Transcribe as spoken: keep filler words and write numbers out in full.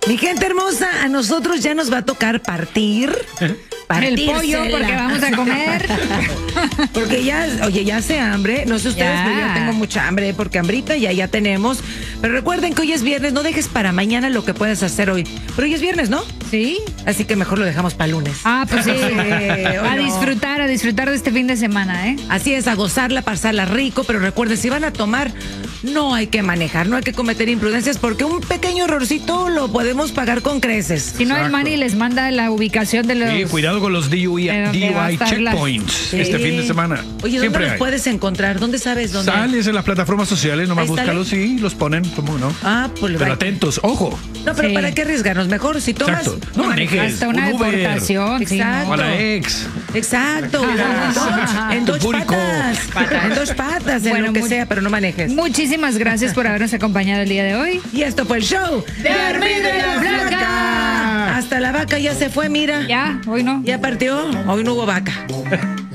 Mi gente hermosa, a nosotros ya nos va a tocar partir. El pollo, porque vamos a comer. Porque ya, oye, ya hace hambre. No sé ustedes, Ya. pero yo tengo mucha hambre, porque hambrita ya, ya tenemos. Pero recuerden que hoy es viernes, no dejes para mañana lo que puedes hacer hoy. Pero hoy es viernes, ¿no? ¿Sí? Así que mejor lo dejamos para lunes. Ah, pues sí. Eh, A ¿o no? disfrutar, a disfrutar de este fin de semana, ¿eh? Así es, a gozarla, pasarla rico, pero recuerden, si van a tomar, no hay que manejar, no hay que cometer imprudencias, porque un pequeño errorcito lo podemos pagar con creces. Si no, el Exacto. Manny les manda la ubicación de los... Sí, cuidado con los D U I, de dónde D U va a I estar la- checkpoints Sí. este fin de semana. Oye, ¿dónde Siempre los hay. puedes encontrar? ¿Dónde sabes dónde? Sales en las plataformas sociales, nomás Ahí está, búscalos y los ponen, ¿cómo no? Ah, pues Pero va- atentos, ojo. No, pero Sí. ¿para qué arriesgarnos? Mejor si tomas. Exacto. No manejes. Hasta una un Uber. deportación. sí, Exacto. ¿no? O la ex. Exacto. En dos Tu público. patas. En dos patas, en Bueno, lo que mu- sea, pero no manejes. Muchísimas gracias por habernos acompañado el día de hoy. Y esto fue el show de Armida y la Flaca. Hasta la vaca ya se fue, mira. Ya, hoy no. Ya partió. Hoy no hubo vaca.